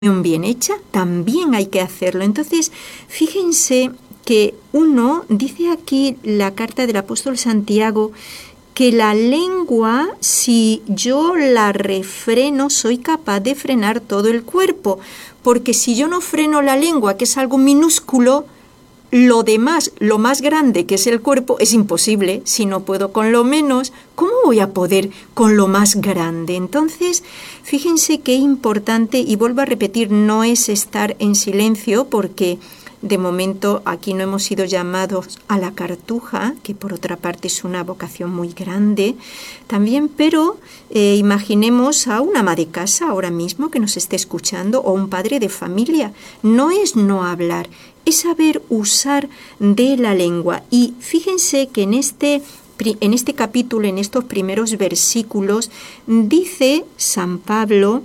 bien hecha, también hay que hacerlo. Entonces, fíjense que uno, dice aquí la carta del apóstol Santiago, que la lengua, si yo la refreno, soy capaz de frenar todo el cuerpo, porque si yo no freno la lengua, que es algo minúsculo, lo demás, lo más grande que es el cuerpo, es imposible. Si no puedo con lo menos, ¿cómo voy a poder con lo más grande? Entonces, fíjense qué importante, y vuelvo a repetir, no es estar en silencio, porque de momento aquí no hemos sido llamados a la cartuja, que por otra parte es una vocación muy grande también, pero imaginemos a una ama de casa ahora mismo que nos esté escuchando, o un padre de familia. No es no hablar, es saber usar de la lengua. Y fíjense que en este capítulo, en estos primeros versículos, dice San Pablo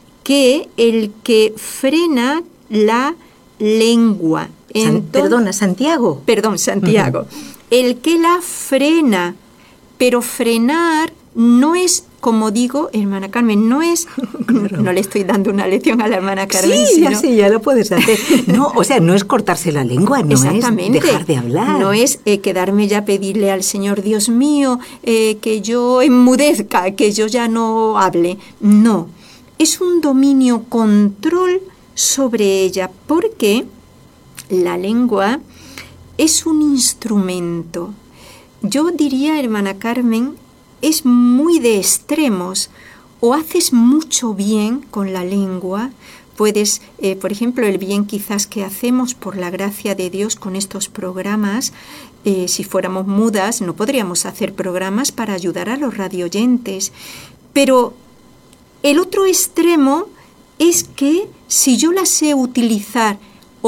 que el que frena la lengua. Santiago. Perdón, Santiago. Uh-huh. El que la frena, pero frenar no es, como digo, hermana Carmen, no es... Claro. No le estoy dando una lección a la hermana Carmen. Sí, ya lo puedes hacer. No, o sea, no es cortarse la lengua, no es dejar de hablar. No es quedarme ya a pedirle al Señor, Dios mío, que yo enmudezca, que yo ya no hable. No, es un dominio, control sobre ella, porque la lengua es un instrumento. Yo diría, hermana Carmen, es muy de extremos. O haces mucho bien con la lengua, puedes, por ejemplo, el bien quizás que hacemos por la gracia de Dios con estos programas, si fuéramos mudas no podríamos hacer programas para ayudar a los radioyentes. Pero el otro extremo es que si yo la sé utilizar,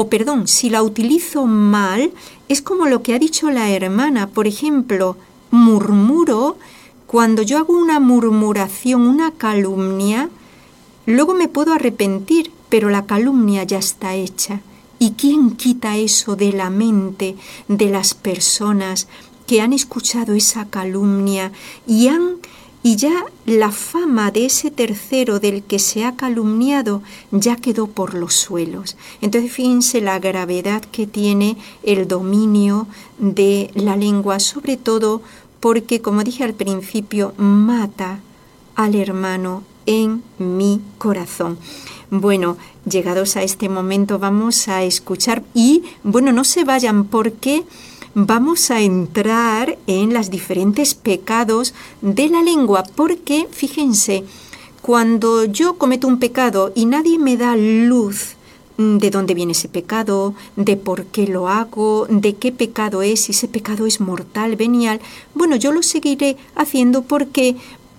si la utilizo mal, es como lo que ha dicho la hermana. Por ejemplo, murmuro. Cuando yo hago una murmuración, una calumnia, luego me puedo arrepentir, pero la calumnia ya está hecha. ¿Y quién quita eso de la mente de las personas que han escuchado esa calumnia y ya la fama de ese tercero del que se ha calumniado ya quedó por los suelos? Entonces fíjense la gravedad que tiene el dominio de la lengua, sobre todo porque, como dije al principio, mata al hermano en mi corazón. Bueno, llegados a este momento vamos a escuchar y, no se vayan porque vamos a entrar en los diferentes pecados de la lengua, porque, fíjense, cuando yo cometo un pecado y nadie me da luz de dónde viene ese pecado, de por qué lo hago, de qué pecado es, si ese pecado es mortal, venial, yo lo seguiré haciendo porque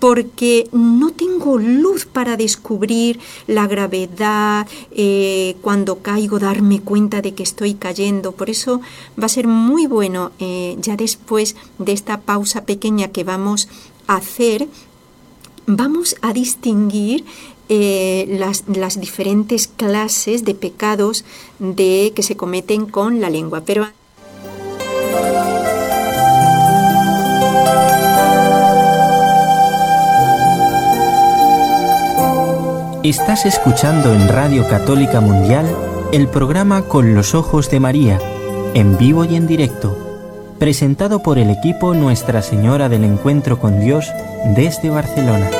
no tengo luz para descubrir la gravedad, cuando caigo darme cuenta de que estoy cayendo. Por eso va a ser muy bueno, ya después de esta pausa pequeña que vamos a hacer, vamos a distinguir las diferentes clases de pecados que se cometen con la lengua. Pero estás escuchando en Radio Católica Mundial el programa Con los Ojos de María, en vivo y en directo, presentado por el equipo Nuestra Señora del Encuentro con Dios desde Barcelona.